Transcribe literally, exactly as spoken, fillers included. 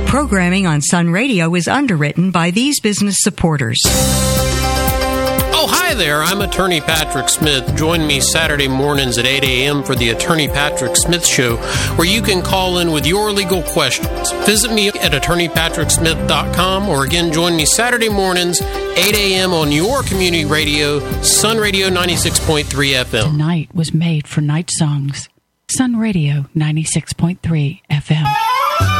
Programming on Sun Radio is underwritten by these business supporters. Oh, hi there. I'm Attorney Patrick Smith. Join me Saturday mornings at eight a.m. for the Attorney Patrick Smith Show, where you can call in with your legal questions. Visit me at attorney patrick smith dot com, or again, join me Saturday mornings, eight a.m. on your community radio, Sun Radio ninety-six point three F M. Tonight was made for night songs. Sun Radio ninety-six point three F M.